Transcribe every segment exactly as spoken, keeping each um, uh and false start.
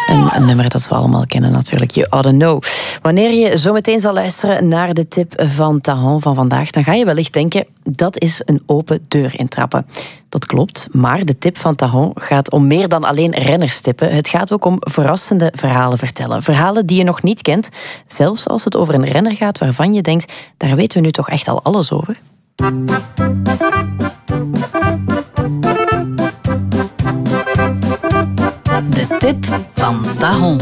Een, een nummer dat we allemaal kennen natuurlijk, You Oughta Know. Wanneer je zo meteen zal luisteren naar de tip van Tahan van vandaag, dan ga je wellicht denken, dat is een open deur intrappen. Dat klopt, maar de tip van Tahan gaat om meer dan alleen renners tippen. Het gaat ook om verrassende verhalen vertellen. Verhalen die je nog niet kent, zelfs als het over een renner gaat waarvan je denkt, daar weten we nu toch echt al alles over. De tip van Tahan.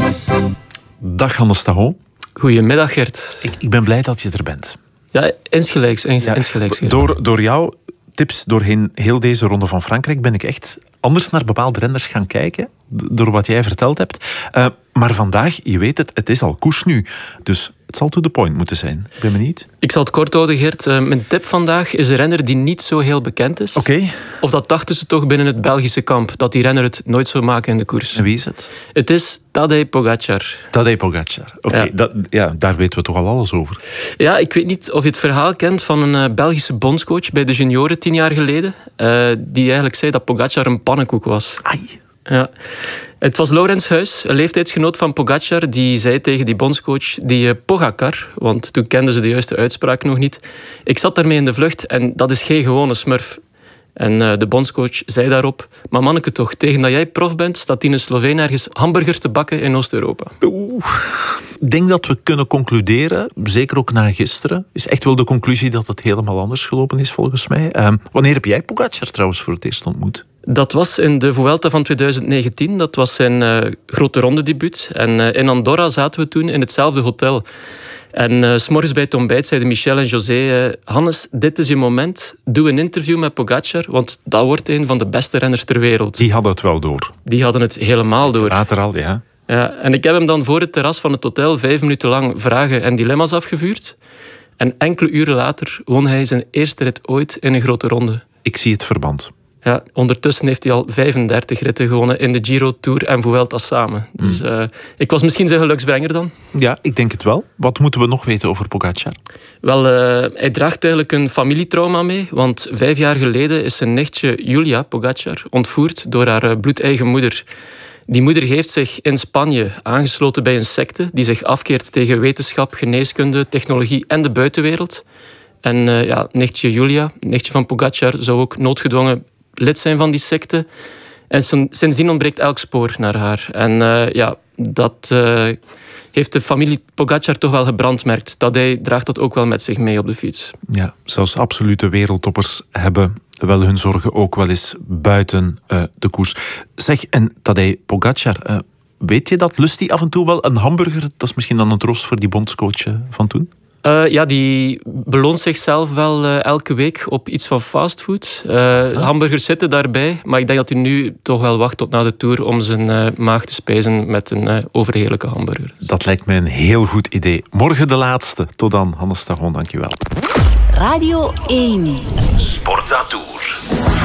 Dag Hannes Tahan. Goedemiddag Gert. Ik, ik ben blij dat je er bent. Ja, insgelijks. Ins, ja, insgelijks door, door jouw tips doorheen heel deze Ronde van Frankrijk ben ik echt anders naar bepaalde renners gaan kijken, door wat jij verteld hebt. Uh, maar vandaag, je weet het, het is al koers nu. Dus het zal to the point moeten zijn. Ik ben benieuwd. Ik zal het kort houden, Gert. Uh, mijn tip vandaag is een renner die niet zo heel bekend is. Oké. Okay. Of dat dachten ze toch binnen het Belgische kamp, dat die renner het nooit zou maken in de koers. En wie is het? Het is Tadej Pogačar. Tadej Pogačar. Oké, okay. ja. ja, daar weten we toch al alles over. Ja, ik weet niet of je het verhaal kent van een uh, Belgische bondscoach bij de junioren tien jaar geleden, uh, die eigenlijk zei dat Pogačar een pannenkoek was. Ai. Ja. Het was Laurens Huis, een leeftijdsgenoot van Pogačar, die zei tegen die bondscoach, die uh, Pogacar, want toen kenden ze de juiste uitspraak nog niet, ik zat daarmee in de vlucht en dat is geen gewone smurf. En uh, de bondscoach zei daarop, maar manneke toch, tegen dat jij prof bent, staat die een Sloveen ergens hamburgers te bakken in Oost-Europa. Oeh. Ik denk dat we kunnen concluderen, zeker ook na gisteren, is echt wel de conclusie dat het helemaal anders gelopen is volgens mij. Uh, wanneer heb jij Pogačar trouwens voor het eerst ontmoet? Dat was in de Vuelta van twintig negentien. Dat was zijn uh, grote rondedebuut. En uh, in Andorra zaten we toen in hetzelfde hotel. En uh, 's morgens bij het ontbijt zeiden Michel en José, uh, Hannes, dit is je moment. Doe een interview met Pogačar, want dat wordt een van de beste renners ter wereld. Die hadden het wel door. Die hadden het helemaal door. Later al, ja. Ja, en ik heb hem dan voor het terras van het hotel vijf minuten lang vragen en dilemma's afgevuurd. En enkele uren later won hij zijn eerste rit ooit in een grote ronde. Ik zie het verband. Ja, ondertussen heeft hij al vijfendertig ritten gewonnen in de Giro, Tour en Vuelta samen. Dus uh, ik was misschien zijn geluksbrenger dan. Ja, ik denk het wel. Wat moeten we nog weten over Pogačar? Wel, uh, hij draagt eigenlijk een familietrauma mee. Want vijf jaar geleden is zijn nichtje Julia Pogačar ontvoerd door haar uh, bloedeigen moeder. Die moeder heeft zich in Spanje aangesloten bij een secte die zich afkeert tegen wetenschap, geneeskunde, technologie en de buitenwereld. En uh, ja, nichtje Julia, nichtje van Pogačar, zou ook noodgedwongen lid zijn van die secte. En sindsdien ontbreekt elk spoor naar haar. En uh, ja, dat uh, heeft de familie Pogačar toch wel gebrandmerkt. Tadej draagt dat ook wel met zich mee op de fiets. Ja, zelfs absolute wereldtoppers hebben wel hun zorgen ook wel eens buiten uh, de koers. Zeg, en Tadej Pogačar, uh, weet je dat? Lust hij af en toe wel een hamburger? Dat is misschien dan een troost voor die bondscoach uh, van toen? Uh, ja, die beloont zichzelf wel uh, elke week op iets van fastfood. Uh, ah. Hamburgers zitten daarbij, maar ik denk dat hij nu toch wel wacht tot na de Tour om zijn uh, maag te spijzen met een uh, overheerlijke hamburger. Dat lijkt mij een heel goed idee. Morgen de laatste. Tot dan, Hannes Tahan, dankjewel. Radio één. Sportza Tour.